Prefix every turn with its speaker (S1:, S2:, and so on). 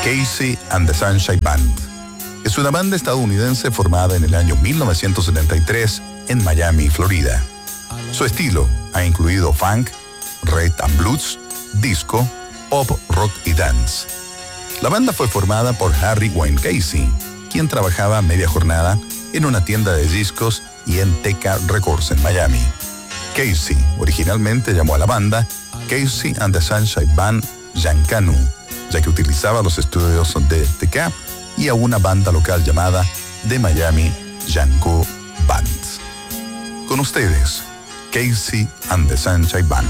S1: Casey and the Sunshine Band. Es una banda estadounidense formada en el año 1973 en Miami, Florida. Su estilo ha incluido funk, rhythm and blues, disco, pop, rock y dance. La banda fue formada por Harry Wayne Casey, quien trabajaba a media jornada en una tienda de discos y en Decca Records en Miami. Casey originalmente llamó a la banda Casey and the Sunshine Band Yankanu, ya que utilizaba los estudios de Decca y a una banda local llamada The Miami Yanko Band. Con ustedes, Casey and the Sunshine Band.